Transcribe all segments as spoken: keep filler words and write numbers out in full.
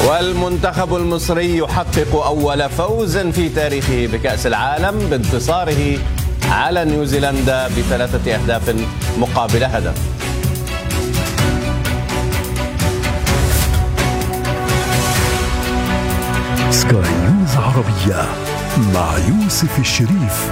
والمنتخب المصري يحقق أول فوز في تاريخه بكأس العالم بانتصاره على نيوزيلندا بثلاثة أهداف مقابل هدف. سكاي نيوز عربية مع يوسف الشريف.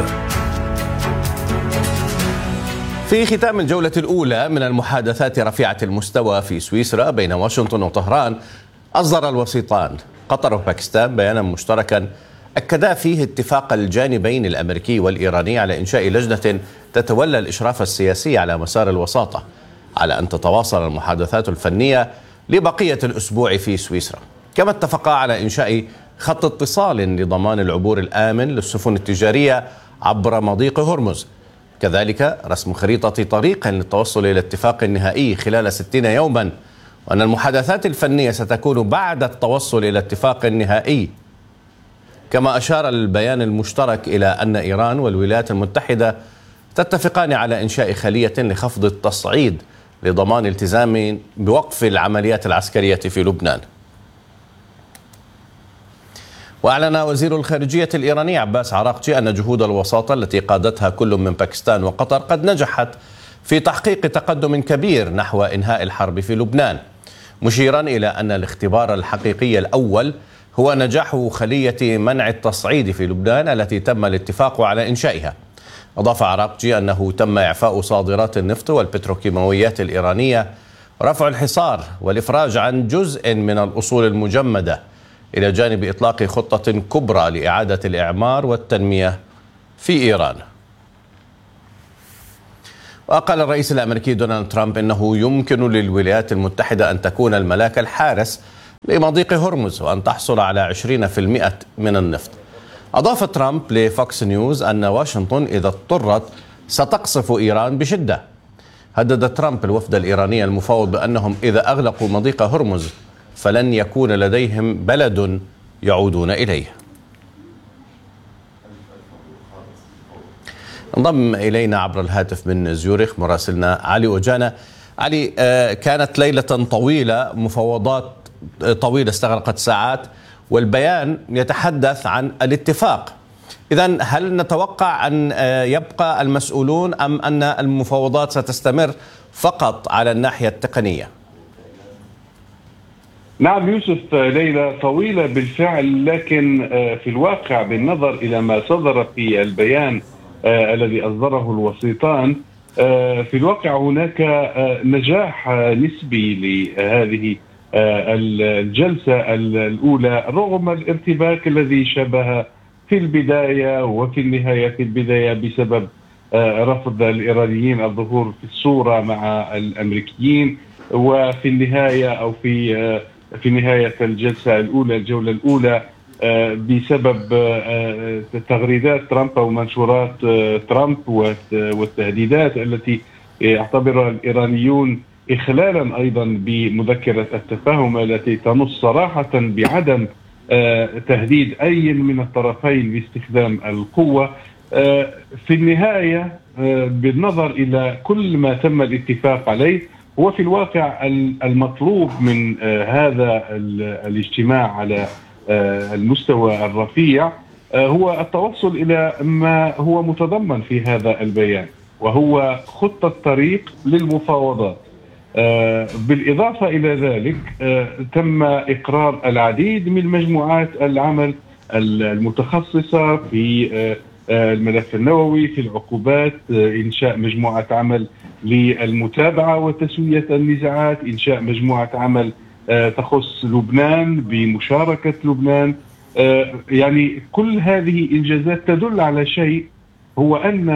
في ختام الجولة الأولى من المحادثات رفيعة المستوى في سويسرا بين واشنطن وطهران، أصدر الوسيطان قطر وباكستان بيانا مشتركا أكدا فيه اتفاق الجانبين الأمريكي والإيراني على إنشاء لجنة تتولى الإشراف السياسي على مسار الوساطة، على أن تتواصل المحادثات الفنية لبقية الأسبوع في سويسرا. كما اتفقا على إنشاء خط اتصال لضمان العبور الآمن للسفن التجارية عبر مضيق هرمز، كذلك رسم خريطة طريق للتوصل إلى اتفاق نهائي خلال ستين يوما، وأن المحادثات الفنية ستكون بعد التوصل إلى اتفاق نهائي. كما أشار البيان المشترك إلى أن إيران والولايات المتحدة تتفقان على إنشاء خلية لخفض التصعيد لضمان التزام بوقف العمليات العسكرية في لبنان. وأعلن وزير الخارجية الإيراني عباس عراقجي أن جهود الوساطة التي قادتها كل من باكستان وقطر قد نجحت في تحقيق تقدم كبير نحو إنهاء الحرب في لبنان، مشيرا إلى أن الاختبار الحقيقي الأول هو نجاح خلية منع التصعيد في لبنان التي تم الاتفاق على إنشائها. أضاف عراقجي أنه تم إعفاء صادرات النفط والبتروكيماويات الإيرانية، رفع الحصار والإفراج عن جزء من الأصول المجمدة، إلى جانب إطلاق خطة كبرى لإعادة الإعمار والتنمية في إيران. وقال الرئيس الأمريكي دونالد ترامب إنه يمكن للولايات المتحدة أن تكون الملاك الحارس لمضيق هرمز وأن تحصل على عشرين بالمئة من النفط. أضاف ترامب لفوكس نيوز أن واشنطن إذا اضطرت ستقصف إيران بشدة. هدد ترامب الوفد الإيراني المفاوض بأنهم إذا أغلقوا مضيق هرمز فلن يكون لديهم بلد يعودون إليه. انضم إلينا عبر الهاتف من زيورخ مراسلنا علي أوجانا. علي، كانت ليلة طويلة، مفاوضات طويلة استغرقت ساعات، والبيان يتحدث عن الاتفاق. إذن هل نتوقع أن يبقى المسؤولون أم أن المفاوضات ستستمر فقط على الناحية التقنية؟ نعم يوسف، ليلة طويلة بالفعل، لكن في الواقع بالنظر إلى ما صدر في البيان الذي أصدره الوسيطان، في الواقع هناك نجاح نسبي لهذه الجلسة الأولى رغم الارتباك الذي شبه في البداية وفي النهاية. في البداية بسبب رفض الإيرانيين الظهور في الصورة مع الأمريكيين، وفي النهاية أو في في نهاية الجلسة الأولى الجولة الأولى بسبب تغريدات ترامب أو منشورات ترامب والتهديدات التي يعتبرها الإيرانيون إخلالا أيضا بمذكرة التفاهم التي تنص صراحة بعدم تهديد أي من الطرفين باستخدام القوة. في النهاية بالنظر إلى كل ما تم الاتفاق عليه، هو في الواقع المطلوب من هذا الاجتماع على المستوى الرفيع هو التوصل إلى ما هو متضمن في هذا البيان، وهو خطة طريق للمفاوضات. بالإضافة إلى ذلك تم إقرار العديد من مجموعات العمل المتخصصة في الملف النووي، في العقوبات، إنشاء مجموعة عمل للمتابعة وتسوية النزاعات، إنشاء مجموعة عمل تخص لبنان بمشاركة لبنان. يعني كل هذه إنجازات تدل على شيء، هو أن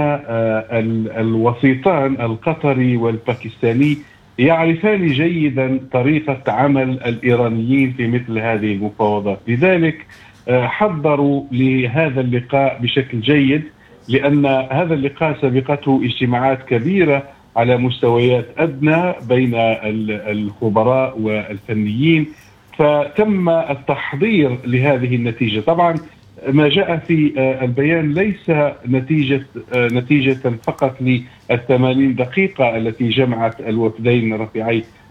الوسيطان القطري والباكستاني يعرفان جيدا طريقة عمل الإيرانيين في مثل هذه المفاوضات، لذلك حضروا لهذا اللقاء بشكل جيد، لأن هذا اللقاء سبقته اجتماعات كبيرة على مستويات أدنى بين الخبراء والفنيين، فتم التحضير لهذه النتيجة. طبعا ما جاء في البيان ليس نتيجة نتيجة فقط للثمانين دقيقة التي جمعت الوفدين رفيعي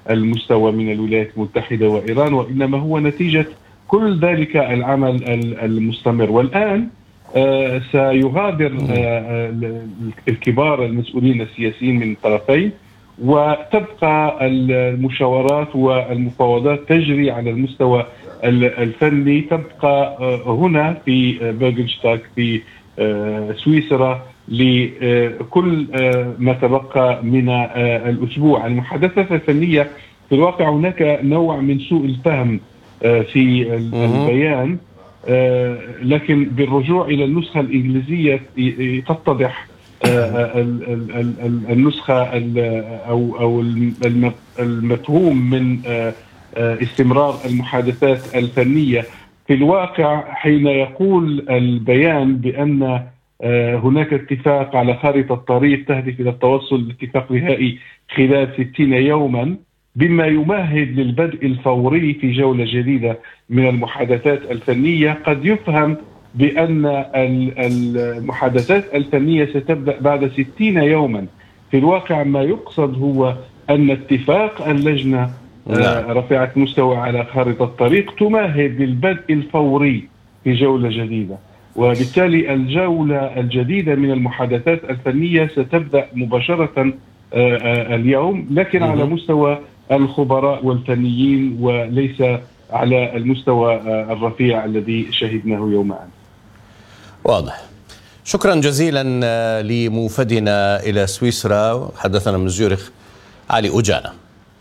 المستوى من الولايات المتحدة وإيران، وإنما هو نتيجة كل ذلك العمل المستمر. والآن آه سيغادر آه الكبار المسؤولين السياسيين من الطرفين، وتبقى المشاورات والمفاوضات تجري على المستوى الفني، تبقى آه هنا في بيرغنشتاك في آه سويسرا لكل آه ما تبقى من آه الأسبوع. المحادثات الفنية في الواقع هناك نوع من سوء الفهم آه في البيان، آه لكن بالرجوع إلى النسخة الإنجليزية تتضح آه النسخة أو أو المفهوم من آه استمرار المحادثات الفنية. في الواقع حين يقول البيان بأن هناك اتفاق على خارطة طريق تهدف إلى التوصل لاتفاق نهائي خلال ستين يوما، بما يمهد للبدء الفوري في جولة جديدة من المحادثات الفنية، قد يفهم بأن المحادثات الفنية ستبدأ بعد ستين يوما. في الواقع ما يقصد هو أن اتفاق اللجنة رفيعة المستوى على خارطة الطريق تمهد للبدء الفوري في جولة جديدة، وبالتالي الجولة الجديدة من المحادثات الفنية ستبدأ مباشرة اليوم، لكن على مستوى الخبراء والفنيين وليس على المستوى الرفيع الذي شهدناه يوم أمس. واضح. شكرا جزيلا لموفدنا إلى سويسرا، حدثنا من زيورخ علي أوجانا.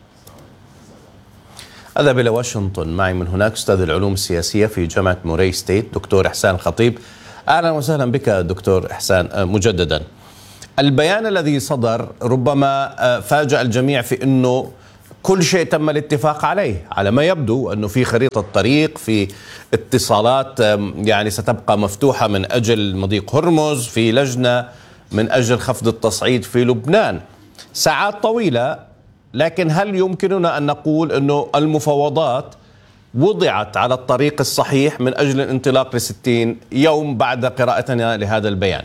أذهب إلى واشنطن، معي من هناك أستاذ العلوم السياسية في جامعة موراي ستيت دكتور إحسان خطيب. أهلا وسهلا بك دكتور إحسان مجددا. البيان الذي صدر ربما فاجأ الجميع في أنه كل شيء تم الاتفاق عليه، على ما يبدو أنه في خريطة طريق، في اتصالات يعني ستبقى مفتوحة من أجل مضيق هرمز، في لجنة من أجل خفض التصعيد في لبنان. ساعات طويلة، لكن هل يمكننا أن نقول أنه المفاوضات وضعت على الطريق الصحيح من أجل الانطلاق لستين يوم بعد قراءتنا لهذا البيان؟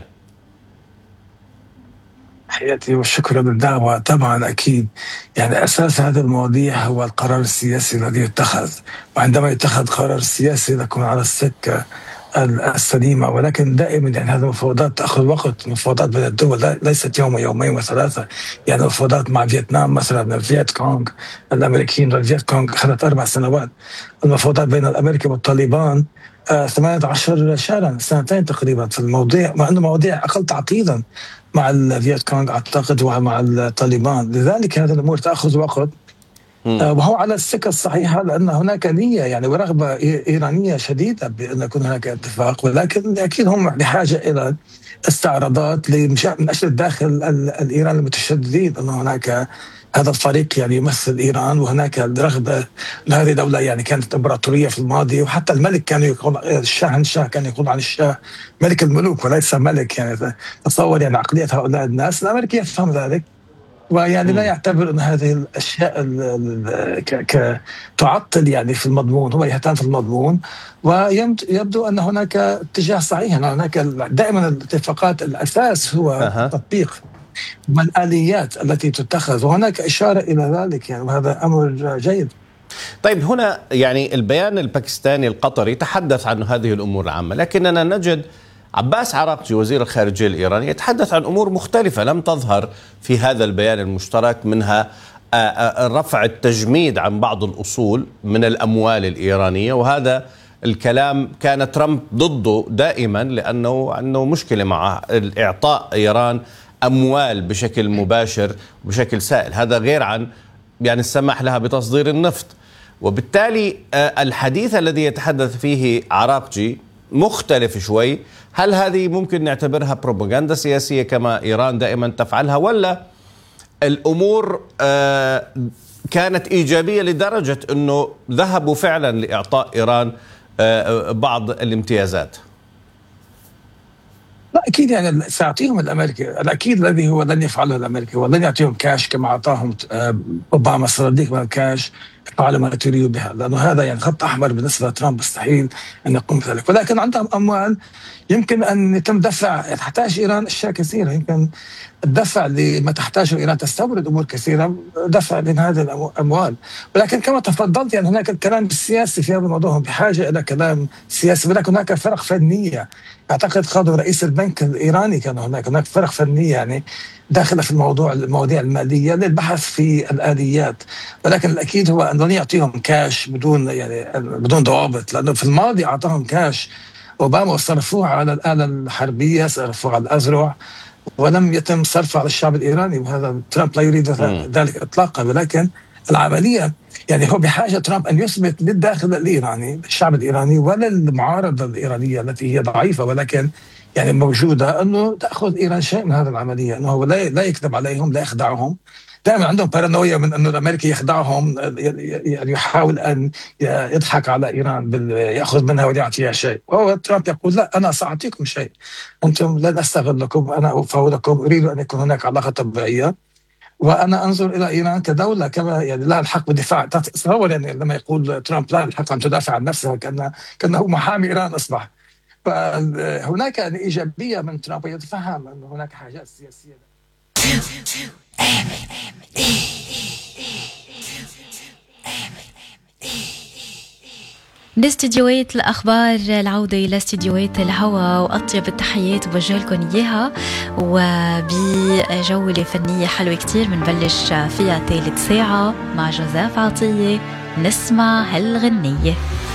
حياتي والشكر بالدعوة. طبعا أكيد يعني أساس هذه المواضيع هو القرار السياسي الذي يتخذ، وعندما يتخذ قرار سياسي نكون على السكة السليمة، ولكن دائما يعني هذه المفاوضات تأخذ وقت. مفاوضات بين الدول ليست يوم ويومين وثلاثة، يعني مفاوضات مع فيتنام مثلا، الفيت كونغ الأمريكيين والفيت كونغ أخذت أربع سنوات. المفاوضات بين الأمريكا والطالبان آه ثمانية عشر شهرا، سنتين تقريبا في المواضيع، مع أنه مواضيع أقل تعقيدا مع الفيت كونغ أعتقد ومع الطالبان. لذلك هذه الأمور تأخذ وقت، آه وهو على السكة الصحيحة، لأن هناك نية يعني ورغبة إيرانية شديدة بأن يكون هناك اتفاق، ولكن أكيد هم بحاجة إلى استعراضات من أجل الداخل الإيراني المتشددين، أن هناك هذا الفريق يعني يمثل إيران، وهناك رغبة لهذه الدولة يعني كانت إمبراطورية في الماضي، وحتى الملك كان يقول الشاهنشاه كان يقول عن الشاه ملك الملوك وليس ملك. يعني تصور يعني عقلية هؤلاء الناس. الأمريكي يفهم ذلك، ويعني لا يعتبر أن هذه الأشياء تعطل يعني في المضمون، هو يهتم في المضمون، ويبدو أن هناك اتجاه صحيح. هناك دائما الاتفاقات الأساس هو أه. تطبيق والآليات التي تتخذ، وهناك إشارة إلى ذلك يعني، وهذا أمر جيد. طيب هنا يعني البيان الباكستاني القطري تحدث عن هذه الأمور العامة، لكننا نجد عباس عراقجي وزير الخارجية الإيراني يتحدث عن أمور مختلفة لم تظهر في هذا البيان المشترك، منها رفع التجميد عن بعض الأصول من الأموال الإيرانية، وهذا الكلام كان ترامب ضده دائما لأنه عنده مشكلة مع إعطاء إيران أموال بشكل مباشر وبشكل سائل، هذا غير عن يعني السماح لها بتصدير النفط. وبالتالي الحديث الذي يتحدث فيه عراقجي مختلف شوي. هل هذه ممكن نعتبرها بروباغندا سياسية كما إيران دائما تفعلها، ولا الأمور كانت إيجابية لدرجة أنه ذهبوا فعلا لإعطاء إيران بعض الامتيازات؟ لا أكيد يعني سيعطيهم الأمريكي، الأكيد الذي هو لن يفعله الأمريكي ولن يعطيهم كاش كما أعطاهم أوباما صناديق من الكاش فعلوا ما تريدوا بها، لأنه هذا يعني خط أحمر بالنسبة لترامب، مستحيل أن يقوم بذلك. ولكن عندهم أموال يمكن أن يتم دفع، تحتاج إيران أشياء كثيرة، يمكن الدفع لما تحتاجه إيران، تستورد أمور كثيرة، دفع من هذه الأموال. ولكن كما تفضلت يعني هناك الكلام السياسي في هذا الموضوع، هم بحاجة إلى كلام سياسي، ولكن هناك فرق فنية. أعتقد خاضوا رئيس البنك الإيراني، كان هناك هناك فرق فنية يعني داخلة في الموضوع، المواضيع المالية للبحث في الآليات. ولكن الأكيد هو أن لن يعطيهم كاش بدون يعني بدون ضوابط، لأنه في الماضي أعطاهم كاش أوباما وصرفوه على الآلة الحربية، صرفوه على الأزرع، ولم يتم صرفه على الشعب الإيراني، وهذا ترامب لا يريد ذلك إطلاقا. ولكن العملية يعني هو بحاجة ترامب أن يثبت للداخل الإيراني، الشعب الإيراني، وللمعارضة الإيرانية التي هي ضعيفة ولكن يعني موجودة، أنه تأخذ إيران شيء من هذه العملية، أنه لا لا يكذب عليهم، لا يخدعهم. دائما عندهم بارانويا من أنه الأمريكي يخدعهم، يعني يحاول أن يضحك على إيران، يأخذ منها ولا يعطيها شيء. وهو ترامب يقول لا، أنا سأعطيكم شيء، أنتم لن أستغلكم، أنا أفاوضكم، أريد أن يكون هناك علاقة طبيعية، وأنا أنظر إلى إيران كدولة كما يعني لها الحق بالدفاع. تصور يعني لما يقول ترامب لا الحق أن تدافع عن نفسها، كأنه كأنه محامي إيران أصبح. فهناك إيجابية من ترامب، يتفهم أن هناك حاجات سياسية. لاستديوهات الأخبار، العودة إلى استديوهات الهوا، وأطيب التحيات وبوجه لكم إياها، وبجولة فنية حلوة كتير بنبلش فيها ثالث ساعة مع جوزيف عطية. نسمع هالغنية.